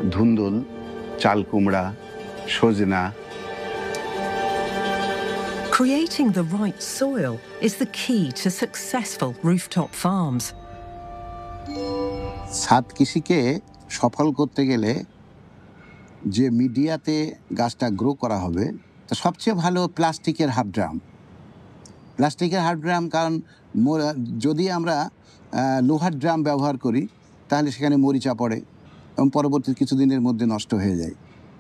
ধুন্দুল, চাল কুমড়া, সজনা। Creating the right soil is the key to successful rooftop farms. ছাদ কৃষিকে সফল করতে গেলে যে মিডিয়াতে গাছটা গ্রো করা হবে তা সবচেয়ে ভালো প্লাস্টিকের হাফ ড্রাম। প্লাস্টিকের হাফ ড্রাম, কারণ যদি আমরা লোহার ড্রাম ব্যবহার করি তাহলে সেখানে মরিচা পড়ে এবং পরবর্তী কিছুদিনের মধ্যে নষ্ট হয়ে যায়।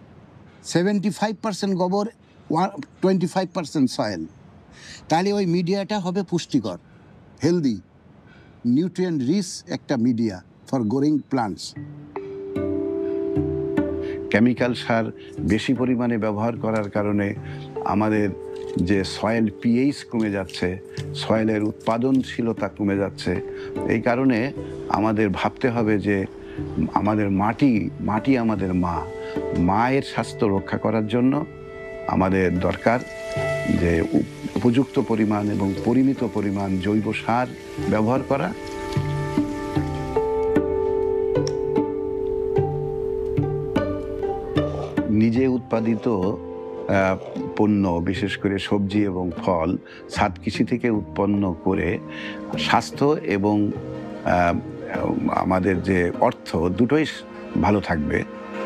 75% গোবর, 25% সয়েল। তাহলে ওই মিডিয়াটা হবে পুষ্টিকর, হেলদি, নিউট্রিয়েন্ট রিচ একটা media for growing plants. Chemical সার বেশি পরিমাণে ব্যবহার করার কারণে আমাদের যে সয়েল পিএইচ কমে যাচ্ছে, সয়েলের উৎপাদনশীলতা কমে যাচ্ছে। এই কারণে আমাদের ভাবতে হবে যে আমাদের মাটি আমাদের মায়ের স্বাস্থ্য রক্ষা করার জন্য আমাদের দরকার যে উপযুক্ত পরিমাণ এবং পরিমিত পরিমাণ জৈব সার ব্যবহার করা। নিজে উৎপাদিত পণ্য, বিশেষ করে সবজি এবং ফল ছাদ কৃষি থেকে উৎপন্ন করে স্বাস্থ্য এবং আমাদের যে অর্থ দুটোই ভালো থাকবে।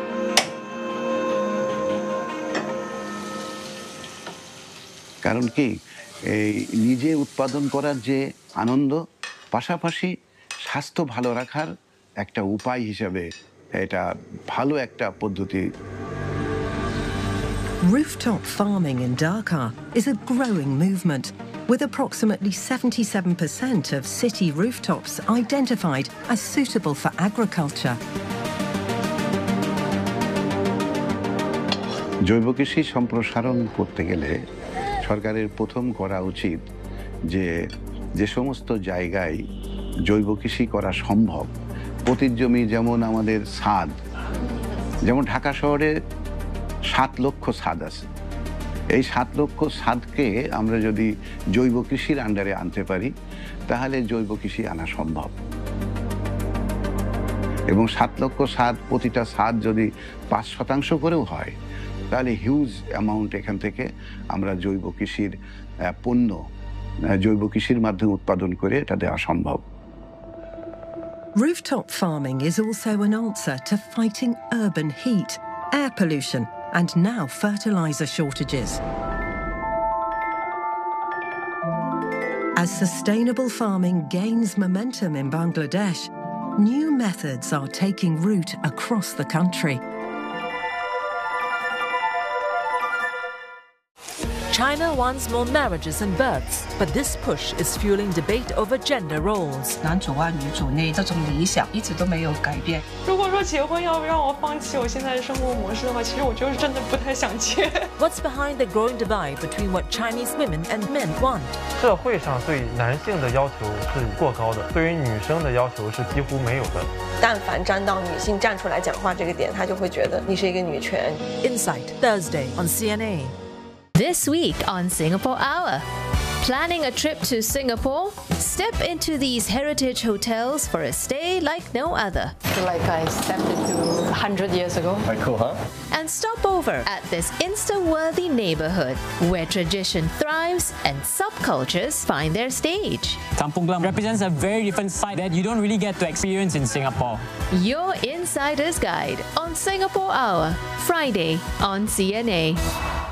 কারণ কি, এই নিজে উৎপাদন করার যে আনন্দ, পাশাপাশি স্বাস্থ্য ভালো রাখার একটা উপায় হিসেবে এটা ভালো একটা পদ্ধতি। Rooftop farming in Dhaka is a growing movement, with approximately 77% of city rooftops identified as suitable for agriculture. জৈব কৃষি সম্প্রসারণ করতে গেলে সরকারের প্রথম করা উচিত যে সমস্ত জায়গায় জৈব কৃষি করা সম্ভব, পতিত জমি, যেমন আমাদের ছাদ, যেমন ঢাকা শহরে 7 লক্ষ ছাদ আছে। এই 7 লক্ষ ছাদকে আমরা যদি জৈব কৃষির আন্ডারে আনতে পারি তাহলে জৈব কৃষি আনা সম্ভব। এবং 7 লক্ষ ছাদ, প্রতিটা ছাদ যদি 5% করেও হয় তাহলে হিউজ অ্যামাউন্ট এখান থেকে আমরা জৈব কৃষির পণ্য জৈব কৃষির মাধ্যমে উৎপাদন করে এটা দেওয়া সম্ভব। Rooftop farming is also an answer to fighting urban heat, air pollution, and now fertilizer shortages. As sustainable farming gains momentum in Bangladesh, new methods are taking root across the country. China wants more marriages and births, but this push is fueling debate over gender roles. 男主外女主内这种理想一直都没有改变。 如果说结婚要不让我放弃我现在的生活模式的话，其实我就是真的不太想结。 What's behind the growing divide between what Chinese women and men want? 社会上对男性的要求是过高的，对于女生的要求是几乎没有的。 但凡沾到女性站出来讲话这个点，他就会觉得你是一个女权。 Insight, Thursday on CNA. This week on Singapore Hour. Planning a trip to Singapore? Step into these heritage hotels for a stay like no other. I feel like I stepped into 100 years ago. Quite cool, huh? And stop over at this Insta-worthy neighborhood where tradition thrives and subcultures find their stage. Kampung Glam represents a very different side that you don't really get to experience in Singapore. Your Insider's Guide on Singapore Hour, Friday on CNA.